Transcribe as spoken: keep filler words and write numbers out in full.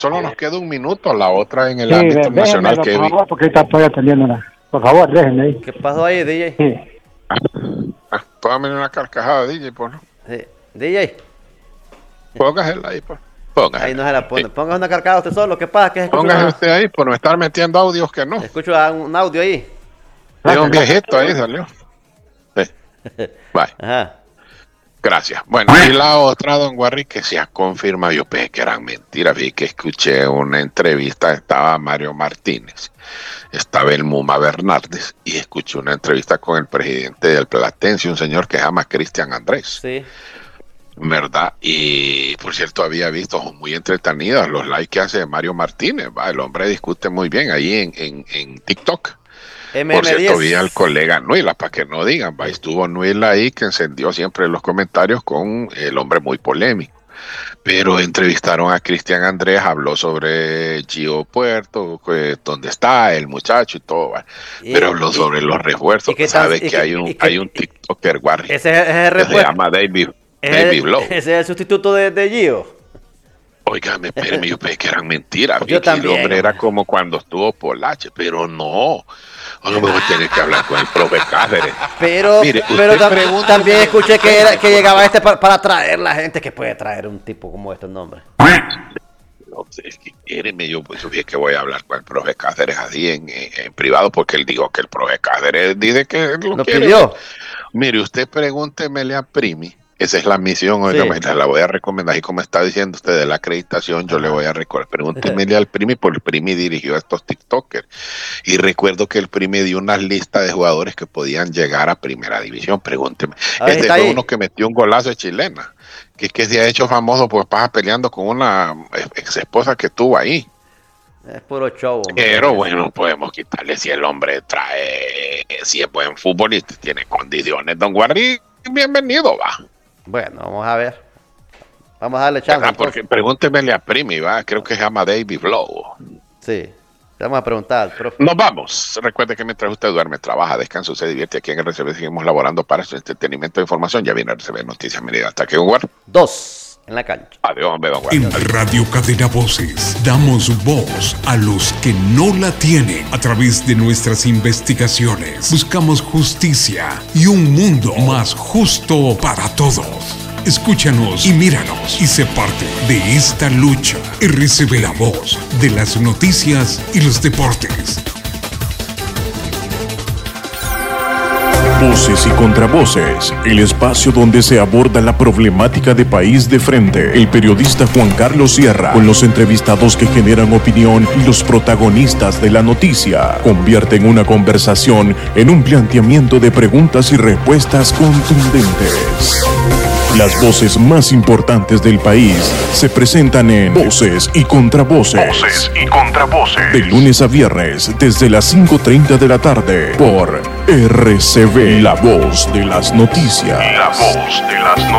Solo nos queda un minuto, la otra en el Sí, ámbito déjenmelo, nacional, por Kevin. favor, porque ahorita estoy atendiéndola. Por favor, déjenme ahí. ¿Qué pasó ahí, D J? Sí. Ah, póngame una carcajada, D J, pues, ¿no? Sí. D J. Póngasela ahí, pues. Póngasela. Ahí no se la pone. Sí. Póngase una carcada usted solo. ¿Qué pasa? ¿Qué escucho? Póngase Una... usted ahí por no estar metiendo audios que no. Escucho un audio ahí. De un viejito ahí salió. Sí. Bye. Ajá. Gracias. Bueno, y la otra, don Warri, que se ha confirmado, yo pensé que eran mentiras, vi que escuché una entrevista, estaba Mario Martínez, estaba el Muma Bernardes, y escuché una entrevista con el presidente del Platense, un señor que se llama Cristian Andrés. Sí. ¿Verdad? Y por cierto, había visto muy entretenidos los likes que hace Mario Martínez, ¿va? El hombre discute muy bien ahí en, en, en TikTok. M M diez. Por cierto, vi al colega Nuila, para que no digan, ¿va? Estuvo Nuila ahí que encendió siempre los comentarios con el hombre muy polémico. Pero entrevistaron a Cristian Andrés, habló sobre Gio Puerto, que, dónde está el muchacho y todo, ¿va? Y, pero habló y, sobre los refuerzos. y, y sabe que, que, hay un, que, hay un TikToker, Warri, ese, ese es el que refuerzo. se llama David, David Blow. Ese es el sustituto de, de Gio. Óigame, espérame, yo pensé que eran mentiras. Yo también. El hombre era como cuando estuvo Polache, pero no. A lo mejor tiene que hablar con el profe Cáceres. Pero, Mire, pero tam pregunta, también escuché que, era, que llegaba este para, para traer la gente que puede traer un tipo como este nombre. No sé, es que quiéreme, yo pues dije que voy a hablar con el profe Cáceres así en, en, en privado, porque él dijo que el profe Cáceres dice que lo, ¿Lo quiere. pidió? Mire, usted pregúntemele a Primi. Esa es la misión, oiga, sí. La voy a recomendar. Y como está diciendo usted de la acreditación, yo Ajá. le voy a recordar. Pregúntemele al Primi, porque el Primi dirigió a estos TikTokers. Y recuerdo que el Primi dio una lista de jugadores que podían llegar a primera división. Pregúnteme. Ahí este fue ahí. Uno que metió un golazo de chilena, que es que se ha hecho famoso pues pasa peleando con una ex esposa que tuvo ahí. Es puro show. Pero hombre. Bueno, podemos quitarle si el hombre trae, si es buen futbolista, tiene condiciones. Don Guarri, bienvenido, va. Bueno, vamos a ver. Vamos a darle chance. Ah, porque pregúntemele a Primi, va. Creo que se llama David Blow. Sí. Le vamos a preguntar, profe. Nos vamos. Recuerde que mientras usted duerme, trabaja, descansa, se divierte. Aquí en R C B seguimos laborando para su entretenimiento de información. Ya viene R C B Noticias Mérida. Hasta que un Dos en la cancha. Adiós, hombre, don Juan. En Radio Cadena Voces damos voz a los que no la tienen. A través de nuestras investigaciones buscamos justicia y un mundo más justo para todos. Escúchanos y míranos y sé parte de esta lucha. R C B, la voz de las noticias y los deportes. Voces y contravoces, el espacio donde se aborda la problemática de país de frente. El periodista Juan Carlos Sierra, con los entrevistados que generan opinión y los protagonistas de la noticia, convierten una conversación en un planteamiento de preguntas y respuestas contundentes. Las voces más importantes del país se presentan en Voces y Contravoces. Voces y Contravoces. De lunes a viernes, desde las cinco treinta de la tarde, por R C B, la voz de las noticias. La voz de las noticias.